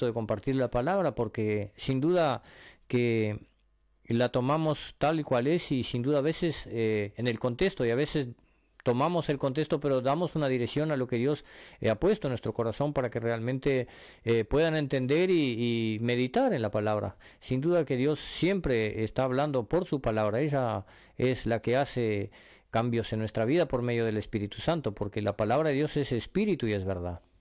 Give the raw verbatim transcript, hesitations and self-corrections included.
propósito de compartir la palabra, porque sin duda que la tomamos tal y cual es, y sin duda a veces eh, en el contexto, y a veces tomamos el contexto, pero damos una dirección a lo que Dios eh, ha puesto en nuestro corazón para que realmente eh, puedan entender y, y meditar en la palabra. Sin duda que Dios siempre está hablando por su palabra. Ella es la que hace cambios en nuestra vida por medio del Espíritu Santo, porque la palabra de Dios es espíritu y es verdad.